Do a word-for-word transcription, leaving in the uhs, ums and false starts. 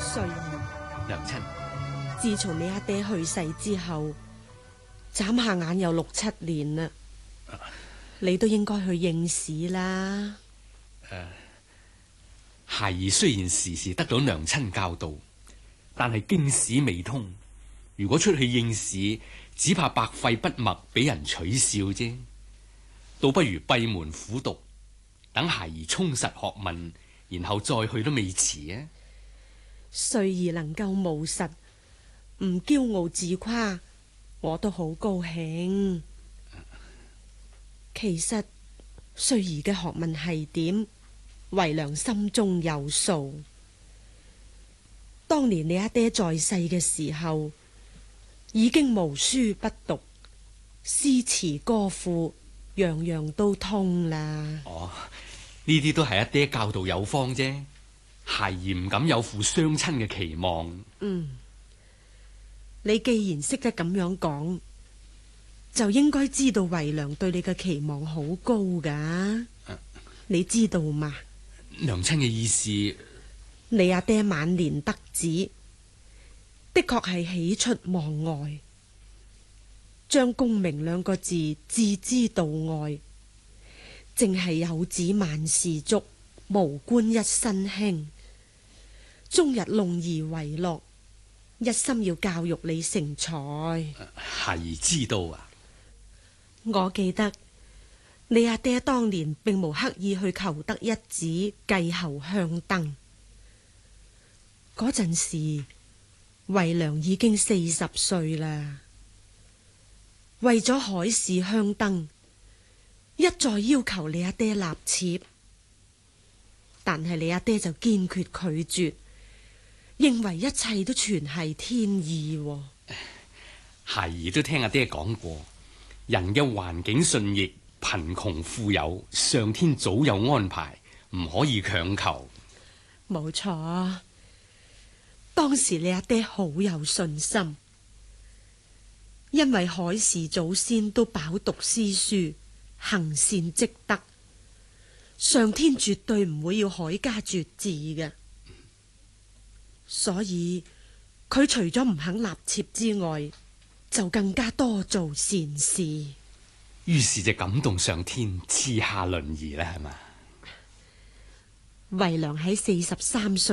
穗兒， 娘親， 自從你阿爹去世之後，眨下眼有六七年啦，啊、你都應該去應試啦。 誒、呃，孩兒雖然時時得到娘親教導，但係經史未通，如果出去應試，只怕白費筆墨，俾人取笑啫。倒不如閉門苦讀，等孩兒充實學問，然後再去都未遲啊！ 穗兒能夠務實，唔驕傲自誇，我都好高興。其實穗兒嘅學問係點，為娘心中有數。當年你阿爹在世嘅時候，已經無書不讀，詩詞歌賦樣樣都通啦。 哦，呢啲都係阿爹教導有方啫，孩兒唔敢有負雙親嘅期望。 嗯，你既然識得咁樣講，就應該知道為娘對你嘅期望好高噶。啊、你知道嘛？ 娘親嘅意思， 你阿爹晚年得子，的確係喜出望外，將功名兩個字置之度外，淨係有子萬事足，無官一身輕，終日弄兒為樂，一心要教育你成才。 孩兒知道啊。 我記得你阿爹當年並無刻意去求得一子繼後香燈，嗰陣時惠良已經四十歲啦。為咗海氏香燈，一再要求你阿爹納妾，但係你阿爹就堅決拒絕，認為一切都全係天意。 孩兒都聽阿爹講過，人嘅環境順逆、貧窮富有，上天早有安排，唔可以強求。 冇錯，當時你阿爹好有信心，因為海氏祖先都飽讀詩書，行善積德，上天絕對唔會要海家絕嗣嘅，所以佢除咗唔肯納妾之外，就更加多做善事。 於是就感動上天，賜下麟兒啦，係嘛？ 惠良喺四十三歲